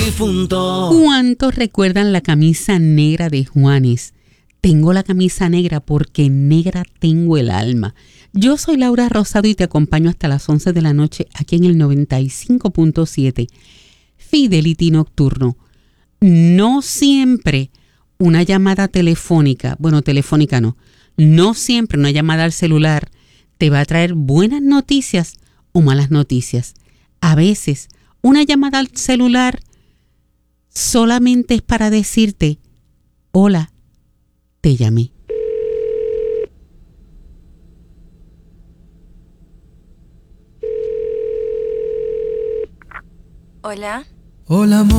difunto. ¿Cuántos recuerdan la camisa negra de Juanes? Tengo la camisa negra porque negra tengo el alma. Yo soy Laura Rosado y te acompaño hasta las 11 de la noche aquí en el 95.7 Fidelity Nocturno. No siempre una llamada telefónica, no siempre una llamada al celular te va a traer buenas noticias o malas noticias. A veces una llamada al celular solamente es para decirte, hola, te llamé. Hola. Hola, amor.